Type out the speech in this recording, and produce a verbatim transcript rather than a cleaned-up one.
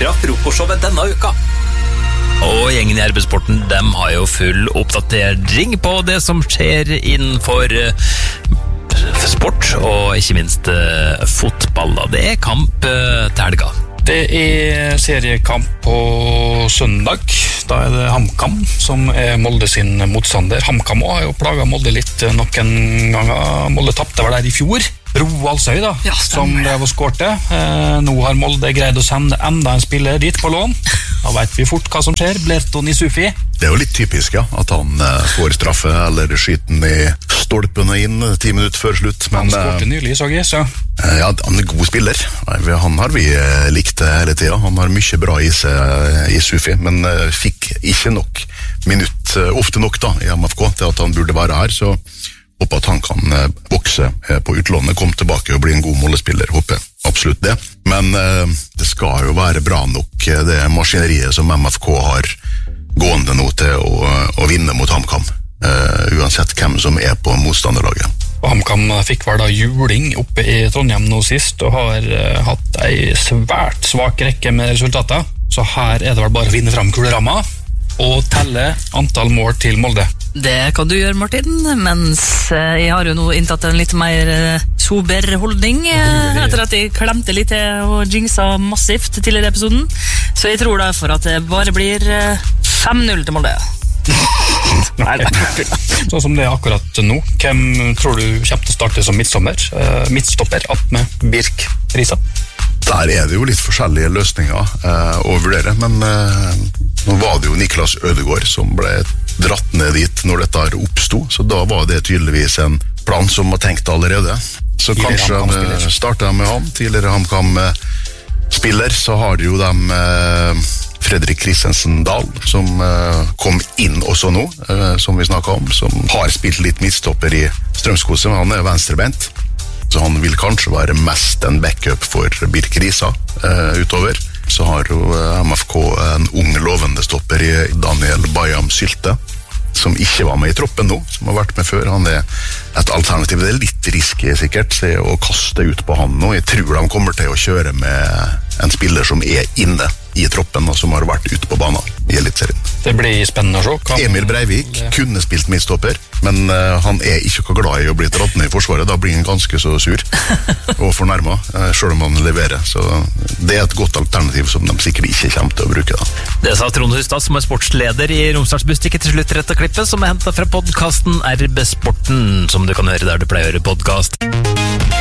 fra frokostshowet denne uka. Og gjengen i R B-sporten, dem har jo full oppdatering på det som skjer innenfor sport, og ikke minst fotball. Det er kamp til helga. Det er seriekamp på søndag. Da er det HamKam som er Molde sin motstander. HamKam har jo plaget Molde litt noen ganger. Molde tappte var der i fjor. Roald Søy da, ja, som det var skårte. Eh, nå har Molde greid å sende enda en spiller dit på lån. Da vet vi fort hva som skjer. Blerton Isufi. Det er jo litt typisk, ja, at han eh, får straffe eller skyter den i stolpene inn ti minutter før slutt. Men, han skårte nylig, så jeg, så. Eh, ja, han er god spiller. Han har vi eh, likt hele tiden. Han har mye bra i seg, Isufi, men eh, fikk ikke nok minutt, eh, ofte nok da, i M F K til at han burde være her, så håper at han kan eh, vokse eh, på utlånet, komme tilbake og bli en god målespiller, håper absolutt det. Men eh, det skal jo være bra nok, eh, det maskineriet som M F K har gående nå til å, å vinne mot HamKam, uh, uansett hvem som er på motstanderlaget. Og HamKam fikk vel da juling oppe i Trondheim nå sist, og har uh, hatt en svært svak rekke med resultater. Så her er det vel bare å vinne frem kuleramma og telle antall mål til Molde. Det kan du gjøre, Martin, mens jeg har jo nå inntatt en litt mer sober holdning etter at jeg klemte litt til og jinxa massivt tidligere i episoden. Så jeg tror derfor at det bare blir fem null til Molde. Nei, sånn som det er akkurat nå. Hvem tror du kommer til å starte som midtsommer? Uh, midtstopper, Atme, Birk, Risa? Der er det jo litt forskjellige løsninger uh, å vurdere, men uh, nå var det jo Niklas Ødegaard som ble dratt ned dit når dette oppstod, så da var det tydeligvis en plan som var tenkt allerede. Så kanskje uh, startet med han, tidligere HamKam-spiller, så har jo de uh, Fredrik Christensen Dahl, som uh, kom inn også nå, uh, som vi snakket om, som har spilt litt midtstopper i Strømskose, men han er venstrebent, så han vil kanskje være mest en backup for Birk Risa uh, utover. Så har jo uh, M F K en ung lovende stopper i Daniel Bayam Sylte, som ikke var med i troppen nå, som har vært med før. Han er et alternativ, det er litt risky sikkert, se, å kaste ut på han nå. Jeg tror de kommer til å kjøre med en spiller som er inne i troppen, og som har vært ute på banen i Elitserien. Det blir spennende å se. Kan... Emil Breivik kunne spilt midtstopper, men uh, han er ikke så glad i å bli dratt ned i forsvaret. Da blir han ganske så sur og fornærmet, uh, selv om han leverer. Så det er et godt alternativ som de sikkert ikke kommer til å bruke. Da. Det sa Trond Hustad, som er sportsleder i Romsdalsbustikket til slutt rett og klippet, som er hentet fra podcasten R B Sporten, som du kan høre der du pleier å høre podcast.